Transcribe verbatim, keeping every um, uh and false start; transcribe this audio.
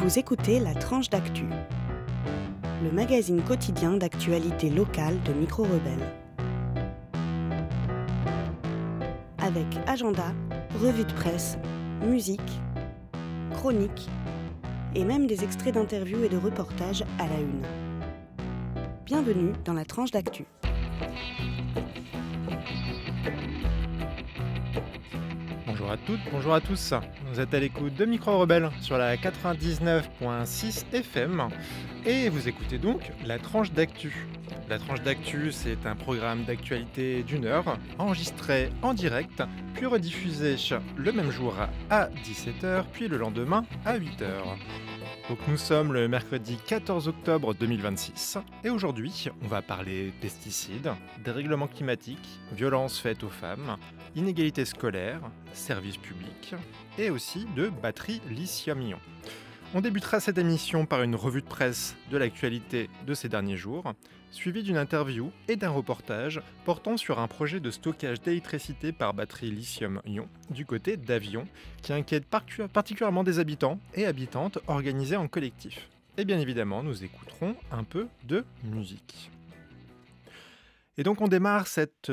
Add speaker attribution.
Speaker 1: Vous écoutez La Tranche d'Actu, le magazine quotidien d'actualité locale de Micro Rebelle. Avec agenda, revue de presse, musique, chroniques et même des extraits d'interviews et de reportages à la une. Bienvenue dans La Tranche d'Actu.
Speaker 2: Bonjour à toutes, bonjour à tous. Vous êtes à l'écoute de Micro Rebelle sur la quatre-vingt-dix-neuf virgule six F M et vous écoutez donc La Tranche d'Actu. La Tranche d'Actu, c'est un programme d'actualité d'une heure, enregistré en direct, puis rediffusé le même jour à dix-sept heures, puis le lendemain à huit heures. Donc nous sommes le mercredi quatorze octobre deux mille vingt-six et aujourd'hui on va parler pesticides, dérèglement climatique, violences faites aux femmes, inégalités scolaires, services publics et aussi de batteries lithium-ion. On débutera cette émission par une revue de presse de l'actualité de ces derniers jours, suivie d'une interview et d'un reportage portant sur un projet de stockage d'électricité par batterie lithium-ion du côté d'Avion, qui inquiète particulièrement des habitants et habitantes organisés en collectif. Et bien évidemment, nous écouterons un peu de musique. Et donc on démarre cette